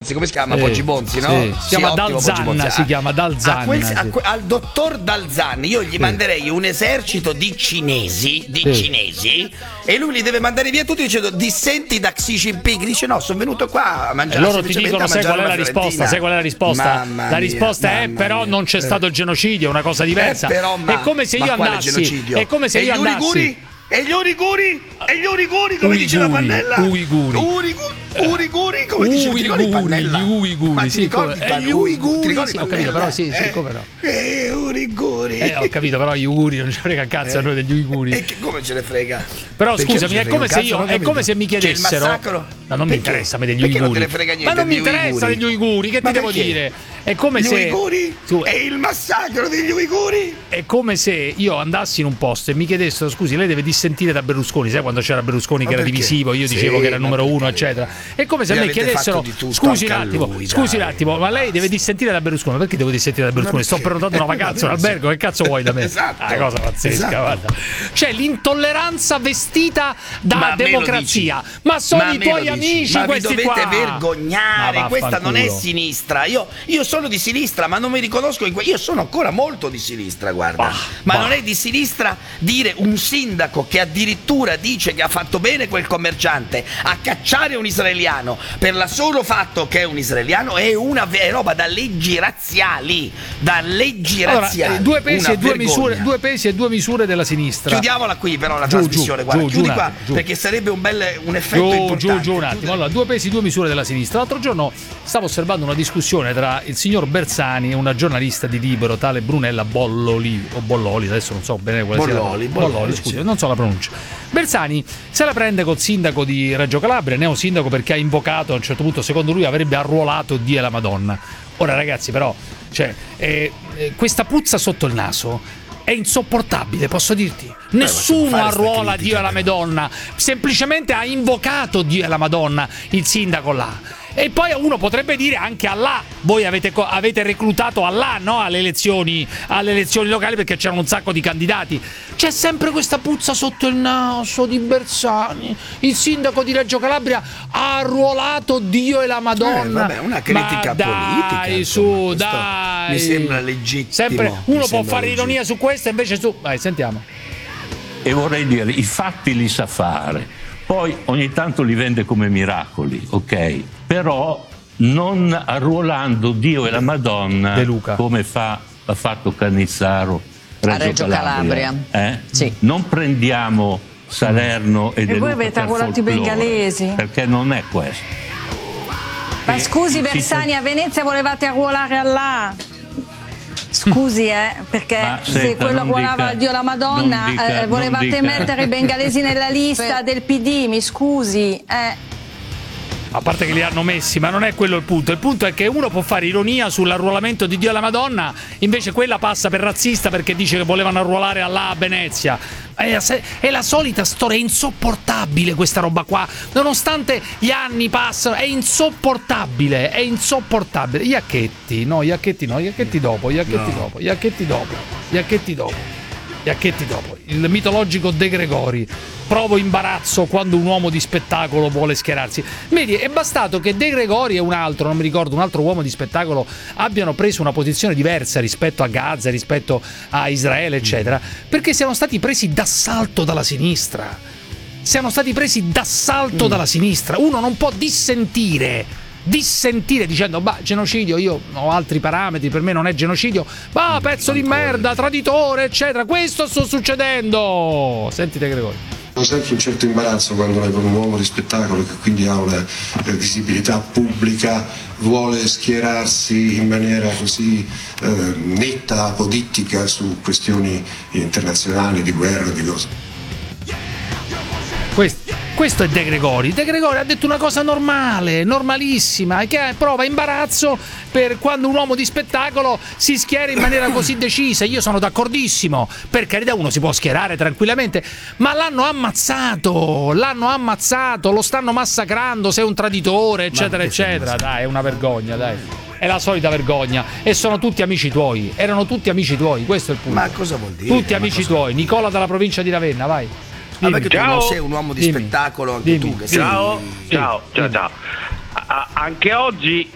Bonzi, come si chiama? Poggi Bonzi, no? Si chiama Dalzanna, si chiama Dalzanna. Al dottor Dalzanna io gli manderei un esercito di cinesi e lui li deve mandare via tutti dicendo dissenti da Xi Jinping. Dice no, sono venuto qua a mangiare. E loro ti dicono sai qual è la risposta? La risposta è però non c'è stato il genocidio, è una cosa diversa. È come se io andassi. È come se io andassi. E gli uiguri, come dice la Pannella? Uiguri, come dice Pannella? Gli uiguri, ma ti ricordi gli uiguri? Ho capito, però sì, come no? Uiguri. Ho capito, però gli uiguri non ci frega un cazzo a noi degli uiguri. E come ce ne frega? Però scusami, è come se mi chiedessero. Ma non mi interessa degli uiguri. Ma non mi interessa degli uiguri, che ti devo dire? È come se uiguri? È il massacro degli uiguri? È come se io andassi in un posto e mi chiedessero scusi, lei deve dissentire da Berlusconi, sai quando c'era Berlusconi che era divisivo, io dicevo che era il numero uno, eccetera. È come se a me chiedessero scusi un attimo, ma lei deve dissentire da Berlusconi. Ma perché devo dissentire da Berlusconi? Sto prenotando una vacanza, un albergo, che cazzo vuoi da me? Esatto. Una cosa pazzesca, guarda. C'è l'intolleranza vestita da democrazia. Ma sono i tuoi amici questi qua. Ma vi dovete vergognare, questa non è sinistra. Io sono di sinistra, ma non mi riconosco io sono ancora molto di sinistra, guarda. Ma non è di sinistra dire un sindaco che addirittura dice che ha fatto bene quel commerciante a cacciare un israeliano per il solo fatto che è un israeliano, è una roba da leggi razziali, Allora, due pesi e due misure della sinistra. Chiudiamola qui però la trasmissione, guarda, chiudi qua perché sarebbe un effetto importante. Giù un attimo. Allora, due pesi, due misure della sinistra. L'altro giorno stavo osservando una discussione tra il signor Bersani e una giornalista di Libero, tale Brunella Bolloli, adesso non so bene quale sia. Bolloli, scusa, non so la pronuncia. Bersani se la prende col sindaco di Reggio Calabria, neosindaco, perché ha invocato, a un certo punto secondo lui avrebbe arruolato Dio e la Madonna. Ora ragazzi, però questa puzza sotto il naso è insopportabile, posso dirti. Nessuno arruola Dio e la Madonna, semplicemente ha invocato Dio e la Madonna il sindaco là. E poi uno potrebbe dire anche Allah, voi avete reclutato Allah, no? alle elezioni locali, perché c'erano un sacco di candidati. C'è sempre questa puzza sotto il naso di Bersani. Il sindaco di Reggio Calabria ha arruolato Dio e la Madonna. Vabbè, una critica politica. Dai. Mi sembra legittimo. Sempre uno può fare ironia su questo, invece vai, sentiamo. E vorrei dire, i fatti li sa fare. Poi ogni tanto li vende come miracoli, ok? Però non arruolando Dio e la Madonna come ha fatto Cannizzaro a Reggio Calabria. Sì. Non prendiamo Salerno e voi avete arruolato i bengalesi, perché non è questo. Ma scusi Bersani, a Venezia volevate arruolare Allah? Scusi, perché se quello arruolava Dio la Madonna, volevate mettere i bengalesi nella lista del PD, mi scusi. A parte che li hanno messi, ma non è quello il punto. Il punto è che uno può fare ironia sull'arruolamento di Dio e la Madonna, invece quella passa per razzista perché dice che volevano arruolare Allah a Venezia. È la solita storia, è insopportabile questa roba qua. Nonostante gli anni passano, è insopportabile. Iacchetti dopo. Il mitologico De Gregori. Provo imbarazzo quando un uomo di spettacolo vuole schierarsi. Vedi, è bastato che De Gregori e un altro uomo di spettacolo abbiano preso una posizione diversa rispetto a Gaza, rispetto a Israele, eccetera, perché siano stati presi d'assalto dalla sinistra. Dalla sinistra. Uno non può dissentire dicendo genocidio, io ho altri parametri, per me non è genocidio, pezzo di merda, traditore, eccetera. Questo sta succedendo. Sentite Gregori. Ho sempre un certo imbarazzo quando vedo un uomo di spettacolo che quindi ha una visibilità pubblica, vuole schierarsi in maniera così netta, apodittica su questioni internazionali, di guerra, di cose. Questo è De Gregori. De Gregori ha detto una cosa normale, normalissima, e che prova imbarazzo per quando un uomo di spettacolo si schiera in maniera così decisa. Io sono d'accordissimo, per carità, uno si può schierare tranquillamente, ma l'hanno ammazzato, lo stanno massacrando, sei un traditore, eccetera, eccetera. Dai, è una vergogna, dai. È la solita vergogna. E sono tutti amici tuoi. Erano tutti amici tuoi, questo è il punto. Ma cosa vuol dire? Tutti amici tuoi. Nicola dalla provincia di Ravenna, vai. Perché tu non sei un uomo di spettacolo, anche tu che sei. Ciao. Anche oggi